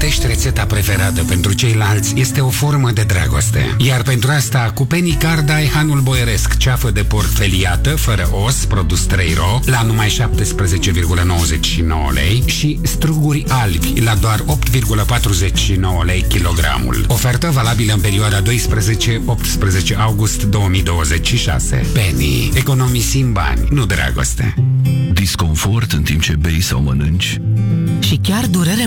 gătești rețeta preferată pentru ceilalți este o formă de dragoste. Iar pentru asta, cu Penny Card ai hanul boieresc, ceafă de porc feliată, fără os, produs 3RO, la numai 17,99 lei și struguri albi, la doar 8,49 lei kilogramul. Ofertă valabilă în perioada 12-18 august 2026. Penny. Economisim bani, nu dragoste. Disconfort în timp ce bei sau mănânci? Și chiar durere